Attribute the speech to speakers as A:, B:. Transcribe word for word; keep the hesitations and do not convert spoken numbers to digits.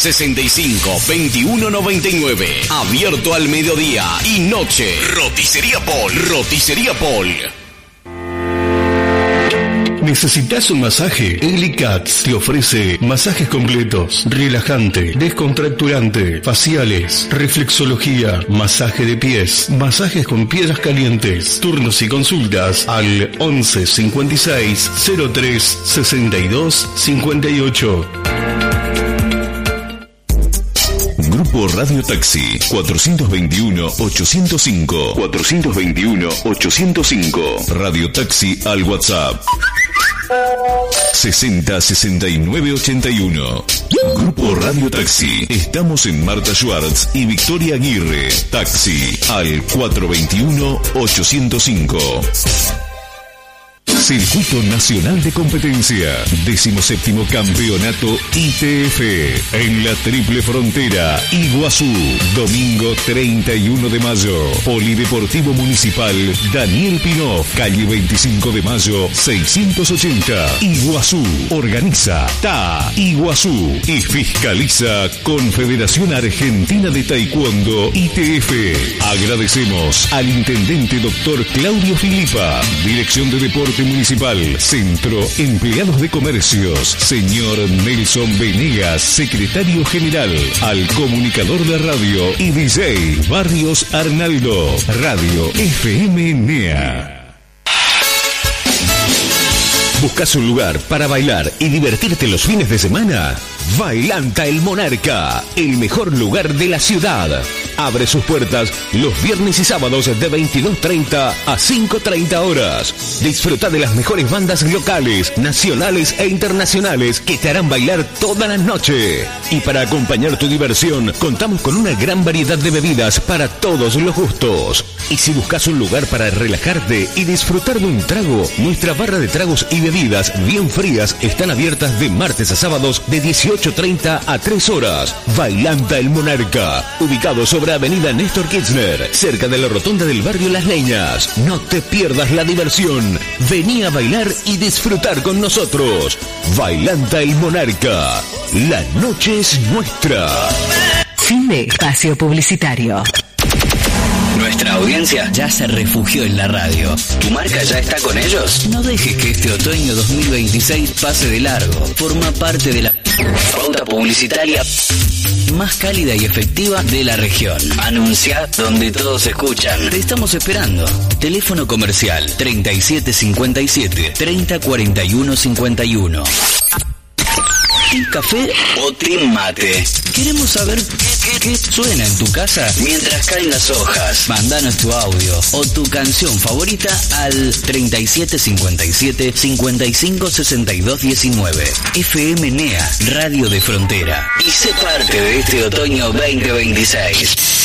A: sesenta y cinco, veintiuno noventa y nueve. Abierto al mediodía y noche. Roticería Paul. Roticería Paul.
B: ¿Necesitas un masaje? Elicats te ofrece masajes completos, relajante, descontracturante, faciales, reflexología, masaje de pies, masajes con piedras calientes, turnos y consultas al once cincuenta y seis, cero tres, sesenta y dos, cincuenta y ocho.
C: Grupo Radio Taxi cuatrocientos veintiuno, ochocientos cinco. cuatrocientos veintiuno, ochocientos cinco. Radio Taxi al WhatsApp sesenta, sesenta y nueve, ochenta y uno. Grupo Radio Taxi. Estamos en Marta Schwartz y Victoria Aguirre. Taxi al cuatrocientos veintiuno, ochocientos cinco. Circuito Nacional de Competencia, decimoséptimo Campeonato I T F, en la Triple Frontera, Iguazú, domingo treinta y uno de mayo, Polideportivo Municipal Daniel Pinoff, calle veinticinco de mayo, seiscientos ochenta, Iguazú. Organiza T A Iguazú y fiscaliza Confederación Argentina de Taekwondo I T F. Agradecemos al Intendente Doctor Claudio Filipa, Dirección de Deporte Municipal, Centro Empleados de Comercios, señor Nelson Venegas, Secretario General, al comunicador de radio y D J Barrios Arnaldo, Radio F M N E A. ¿Buscas un lugar para bailar y divertirte los fines de semana? Bailanta El Monarca, el mejor lugar de la ciudad. Abre sus puertas los viernes y sábados de veintidós treinta a cinco treinta horas. Disfruta de las mejores bandas locales, nacionales e internacionales que te harán bailar toda la noche. Y para acompañar tu diversión, contamos con una gran variedad de bebidas para todos los gustos. Y si buscas un lugar para relajarte y disfrutar de un trago, nuestra barra de tragos y bebidas bien frías están abiertas de martes a sábados de dieciocho treinta a tres horas. Bailanta El Monarca, ubicado sobre Avenida Néstor Kirchner, cerca de la rotonda del barrio Las Leñas. No te pierdas la diversión. Vení a bailar y disfrutar con nosotros. Bailanta El Monarca. La noche es nuestra.
D: Fin de espacio publicitario.
A: Nuestra audiencia ya se refugió en la radio. ¿Tu marca ya está con ellos? No dejes que este otoño dos mil veintiséis pase de largo. Forma parte de la pauta publicitaria más cálida y efectiva de la región. Anuncia donde todos escuchan. Te estamos esperando. Teléfono comercial treinta y siete cincuenta y siete, treinta cuarenta y uno cincuenta y uno. ¿Team café o team mate? Queremos saber qué, qué, qué suena en tu casa mientras caen las hojas. Mándanos tu audio o tu canción favorita al treinta y siete cincuenta y siete, cincuenta y cinco sesenta y dos diecinueve. F M N E A, Radio de Frontera. Y sé parte de este otoño veinte veintiséis.